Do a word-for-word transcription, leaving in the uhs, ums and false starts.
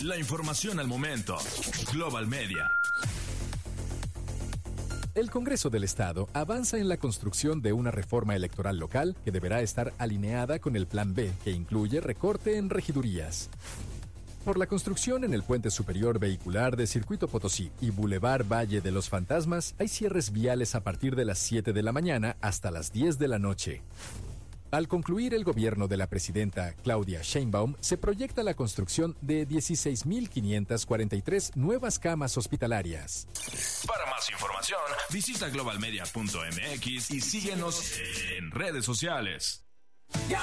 La información al momento. Global Media. El Congreso del Estado avanza en la construcción de una reforma electoral local que deberá estar alineada con el Plan B, que incluye recorte en regidurías. Por la construcción en el puente superior vehicular de Circuito Potosí y Boulevard Valle de los Fantasmas, hay cierres viales a partir de las siete de la mañana hasta las diez de la noche. Al concluir el gobierno de la presidenta Claudia Sheinbaum, se proyecta la construcción de dieciséis mil quinientas cuarenta y tres nuevas camas hospitalarias. Para más información, visita global media punto m x y síguenos en redes sociales. Ya